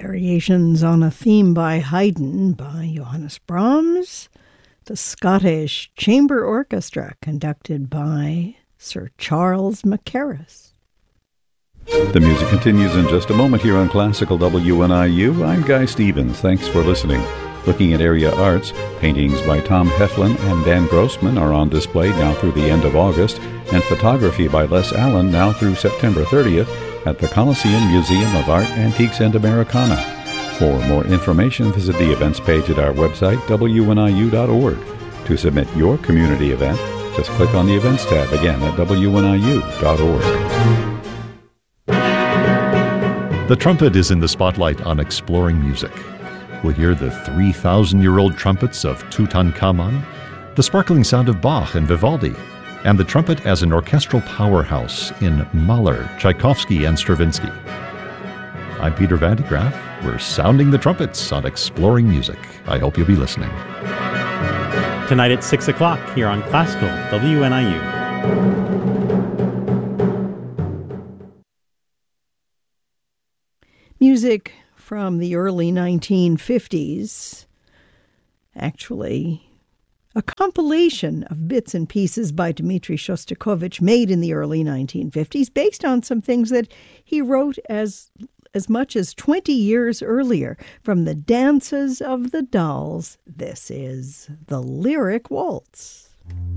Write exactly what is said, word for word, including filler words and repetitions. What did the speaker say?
Variations on a Theme by Haydn by Johannes Brahms. The Scottish Chamber Orchestra, conducted by Sir Charles Mackerras. The music continues in just a moment here on Classical W N I U. I'm Guy Stevens. Thanks for listening. Looking at area arts, paintings by Tom Heflin and Dan Grossman are on display now through the end of August, and photography by Les Allen now through September thirtieth at the Coliseum Museum of Art, Antiques, and Americana. For more information, visit the events page at our website, W N I U dot org. To submit your community event, just click on the Events tab again at W N I U dot org. The trumpet is in the spotlight on Exploring Music. We'll hear the three thousand year old trumpets of Tutankhamun, the sparkling sound of Bach and Vivaldi, and the trumpet as an orchestral powerhouse in Mahler, Tchaikovsky, and Stravinsky. I'm Peter Van de Graaff. We're sounding the trumpets on Exploring Music. I hope you'll be listening. Tonight at six o'clock here on Classical W N I U. Music from the early nineteen fifties, actually a compilation of bits and pieces by Dmitri Shostakovich made in the early nineteen fifties based on some things that he wrote as as much as twenty years earlier. From the Dances of the Dolls, this is the Lyric Waltz.